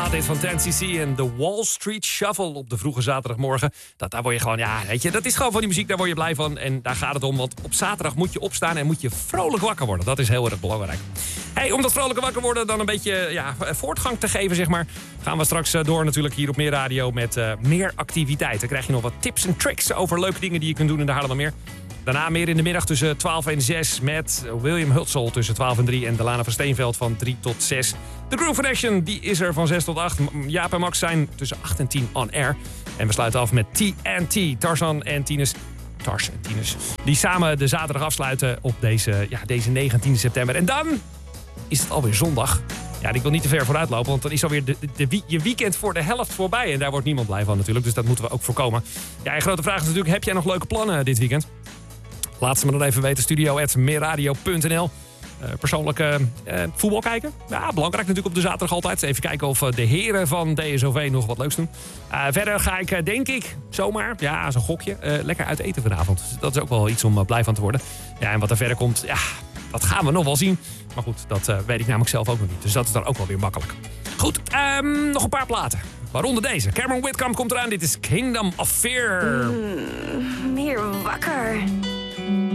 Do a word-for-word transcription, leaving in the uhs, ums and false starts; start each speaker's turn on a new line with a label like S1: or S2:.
S1: dit van ten C C en de Wall Street Shuffle op de vroege zaterdagmorgen. Dat, daar word je gewoon, ja, weet je, dat is gewoon van die muziek, daar word je blij van. En daar gaat het om, want op zaterdag moet je opstaan en moet je vrolijk wakker worden. Dat is heel erg belangrijk. Hey, om dat vrolijke wakker worden dan een beetje ja, voortgang te geven, zeg maar, gaan we straks door natuurlijk hier op Meer Radio met uh, meer activiteiten. Dan krijg je nog wat tips en tricks over leuke dingen die je kunt doen in de Haarlemmermeer. Daarna meer in de middag tussen twaalf en zes met William Hutzel tussen twaalf en drie... en Delana van Steenveld van drie tot zes. De Groove Connection die is er van zes tot acht. Jaap en Max zijn tussen acht en tien on air. En we sluiten af met T N T, Tarzan en Tinus. Tars en Tinus. Die samen de zaterdag afsluiten op deze, ja, deze negentiende september. En dan is het alweer zondag. Ja, ik wil niet te ver vooruit lopen, want dan is alweer de, de, de, je weekend voor de helft voorbij. En daar wordt niemand blij van natuurlijk, dus dat moeten we ook voorkomen. Ja, en grote vraag is natuurlijk, heb jij nog leuke plannen dit weekend? Laat ze me dan even weten, studio at meerradio punt n l. Uh, persoonlijk uh, uh, voetbal kijken. Ja, belangrijk natuurlijk op de zaterdag altijd. Even kijken of uh, de heren van D S O V nog wat leuks doen. Uh, verder ga ik, uh, denk ik, zomaar, ja, zo'n gokje, uh, lekker uit eten vanavond. Dus dat is ook wel iets om uh, blij van te worden. Ja, en wat er verder komt, ja, dat gaan we nog wel zien. Maar goed, dat uh, weet ik namelijk zelf ook nog niet. Dus dat is dan ook wel weer makkelijk. Goed, um, nog een paar platen. Waaronder deze. Cameron Whitcomb komt eraan. Dit is Kingdom of Fear.
S2: Mm, meer wakker.